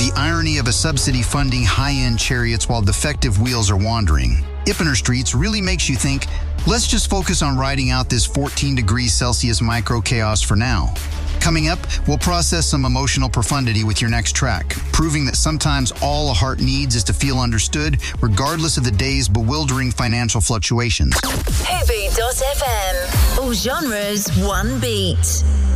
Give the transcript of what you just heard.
The irony of a subsidy funding high-end chariots while defective wheels are wandering. Ippener Streets really makes you think, let's just focus on riding out this 14 degrees Celsius micro-chaos for now. Coming up, we'll process some emotional profundity with your next track, proving that sometimes all a heart needs is to feel understood, regardless of the day's bewildering financial fluctuations. Hoovy.fm. All genres, one beat.